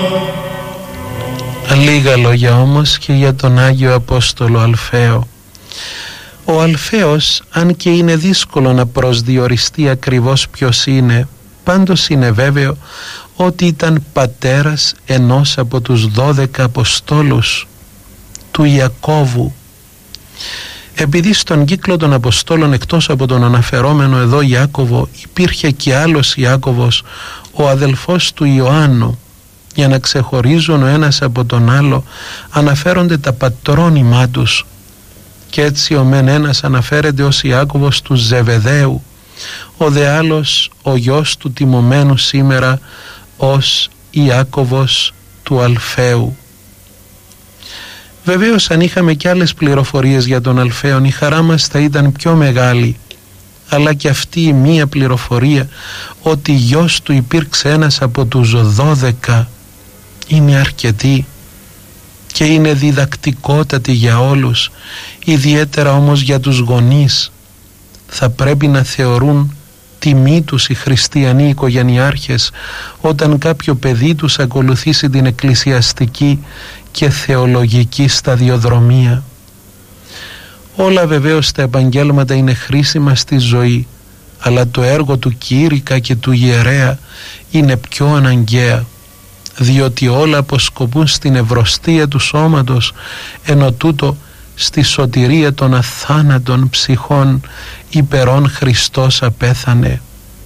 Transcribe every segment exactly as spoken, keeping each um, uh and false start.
Λίγα λόγια όμως και για τον Άγιο Απόστολο Αλφαίο. Ο Αλφαίος, αν και είναι δύσκολο να προσδιοριστεί ακριβώς ποιος είναι, πάντως είναι βέβαιο ότι ήταν πατέρας ενός από τους δώδεκα Αποστόλους, του Ιακώβου. Επειδή στον κύκλο των Αποστόλων, εκτός από τον αναφερόμενο εδώ Ιάκωβο, υπήρχε και άλλος Ιάκωβος, ο αδελφός του Ιωάννου, για να ξεχωρίζουν ο ένας από τον άλλο αναφέρονται τα πατρόνυμά τους, και έτσι ο μεν ένας αναφέρεται ως Ιάκωβος του Ζεβεδαίου, ο δε άλλος ο γιος του τιμωμένου σήμερα ως Ιάκωβος του Αλφαίου. Βεβαίως, αν είχαμε και άλλες πληροφορίες για τον Αλφαίον, η χαρά μας θα ήταν πιο μεγάλη, αλλά και αυτή η μία πληροφορία ότι γιος του υπήρξε ένας από τους δώδεκα είναι αρκετή και είναι διδακτικότατη για όλους, ιδιαίτερα όμως για τους γονείς. Θα πρέπει να θεωρούν τιμή τους οι χριστιανοί οικογενειάρχες όταν κάποιο παιδί τους ακολουθήσει την εκκλησιαστική και θεολογική σταδιοδρομία. Όλα βεβαίως τα επαγγέλματα είναι χρήσιμα στη ζωή, αλλά το έργο του κήρυκα και του ιερέα είναι πιο αναγκαία, διότι όλα αποσκοπούν στην ευρωστία του σώματος, ενώ τούτο στη σωτηρία των αθάνατων ψυχών υπερών Χριστός απέθανε.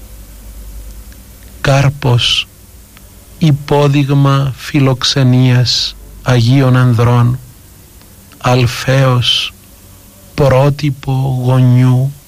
Κάρπος, υπόδειγμα φιλοξενίας Αγίων Ανδρών, Αλφαίος, πρότυπο γονιού,